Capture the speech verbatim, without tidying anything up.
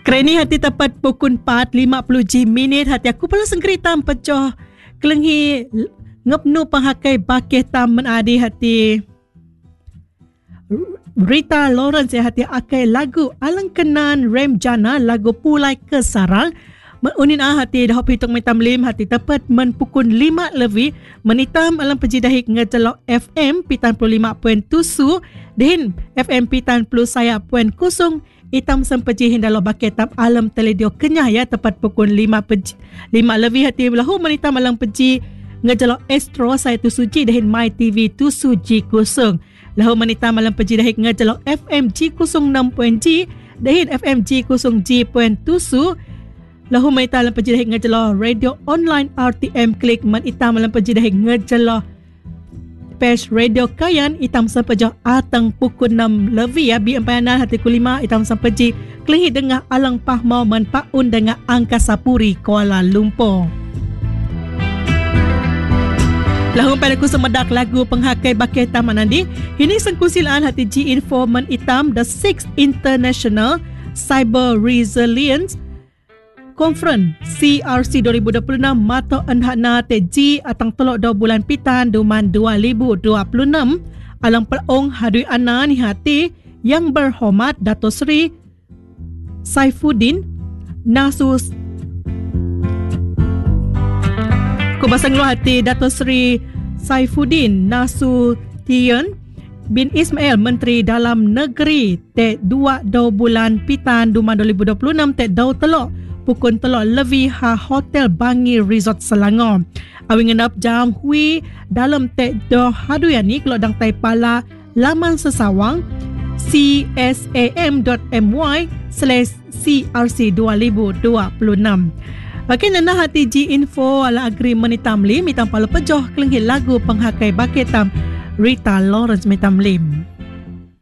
Kerana hati tepat pukul empat lima puluh G minit hati aku pala sengkeritam pecah kelenghi ngepnu penghakai bakeh tam menadi hati Rita Lawrence ya hati akai lagu Alangkenan Rem Jana lagu Pulai Kesarang menunin ah hati dah hitung mitam lim hati tepat men pukul lima lebih menitam alam pejidahik ngejelok F M pitan puluh lima poin tujuh din F M pitan puluh saya poin kosong itam sempeji hindalo baketam alam teledio kenyah ya tepat pukul lima peji lima lebih hati belahu menitam alam peji ngejelok Astro saya tu suji dahin My T V tu suji kosong lahu menitam alam peji dahik ngejelok F M G kosong enam poin G dahin F M G kosong G poin tujuh lahu menitam alam peji dahik ngejelok radio online R T M klik man itam alam peji dahik ngejelok Page Radio Kayan itam sampejah atang pukul enam lebih ya bi empayanan hati kulima itam sampeji kelihi dengar alang pahmau man paun dengan Angkasa Puri Kuala Lumpur. Lahu pada ku semedak lagu penghakai bakeh taman nandi ini sengkusilaan hati G Info man itam the sixth International Cyber Resilience Conference C R C dua ribu dua puluh enam mato enhana te G atang telok dua bulan pitan duman dua ribu dua puluh enam alang pelong hadui ana ni hati yang berhormat Dato' Seri Saifuddin Nasus ku basang lu hati Dato' Seri Saifuddin Nasution bin Ismail Menteri Dalam Negeri te dua dua bulan pitan duman dua ribu dua puluh enam te dau telok pukul telok lebih ha Hotel Bangi Resort Selangor. Awi ngenap jam hui dalam tek doh haduyan ni kalau dang tai pala laman sesawang csam.my slash crc dua ribu dua puluh enam. Bagi nana hati G Info ala agreement itam lim itam pala pejoh kelenghi lagu penghakai baketam Rita Lawrence mitam lim.